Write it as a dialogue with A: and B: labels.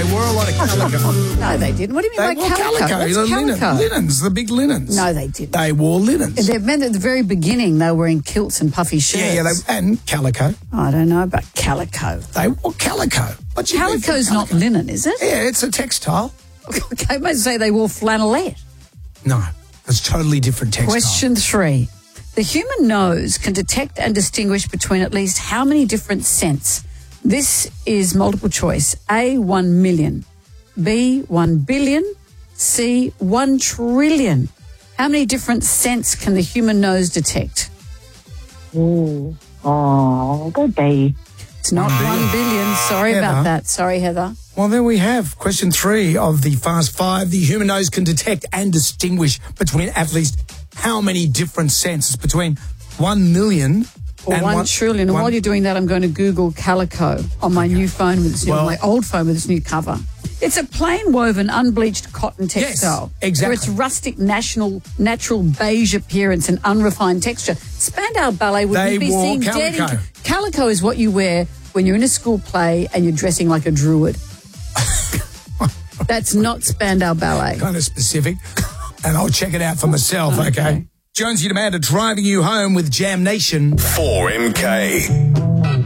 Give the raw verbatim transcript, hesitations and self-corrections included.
A: They wore a lot of calico.
B: No, they didn't. What do you mean
A: They
B: by
A: wore
B: calico?
A: calico.
B: What's
A: the
B: calico?
A: linen, linens, the big linens.
B: No, they didn't.
A: They wore linens.
B: They meant at the very beginning they were wearing kilts and puffy shirts.
A: Yeah, yeah, they, and calico.
B: I don't know about calico.
A: They wore calico. What do you mean
B: Calico's
A: for
B: not
A: calico?
B: linen, is it?
A: Yeah, it's a textile.
B: Okay, I might say they wore flannelette.
A: No, it's totally different textile.
B: Question three. The human nose can detect and distinguish between at least how many different scents? This is multiple choice. A, one million. B, one billion. C, one trillion. How many different scents can the human nose detect?
C: Ooh. Oh, go B.
B: It's not
A: One
B: one
A: billion.
B: billion. Sorry
A: Heather.
B: about that. Sorry, Heather.
A: Well, there we have question three of the Fast Five. The human nose can detect and distinguish between at least how many different scents? Between one million
B: Or
A: and
B: one,
A: one
B: trillion. And
A: one-
B: while you're doing that, I'm going to Google calico on my new phone with this new,
A: Well-
B: my old phone with this new cover. It's a plain woven, unbleached cotton textile.
A: exactly.
B: For its rustic, national, natural beige appearance and unrefined texture. Spandau Ballet would
A: They
B: be
A: wore
B: seen dead
A: calico.
B: in... Calico is what you wear when you're in a school play and you're dressing like a druid. That's not Spandau Ballet.
A: kind of specific, and I'll check it out for myself, okay?
B: Okay.
A: Jonesy and Amanda driving you home with Jam Nation.
D: four M K.